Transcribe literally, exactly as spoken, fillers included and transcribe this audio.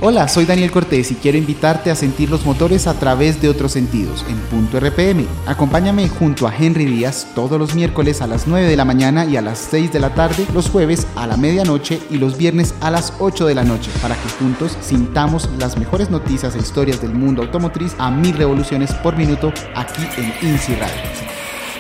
Hola, soy Daniel Cortés y quiero invitarte a sentir los motores a través de otros sentidos, en Punto R P M. Acompáñame junto a Henry Díaz todos los miércoles a las nueve de la mañana y a las seis de la tarde, los jueves a la medianoche y los viernes a las ocho de la noche, para que juntos sintamos las mejores noticias e historias del mundo automotriz a mil revoluciones por minuto aquí en INSI Radio.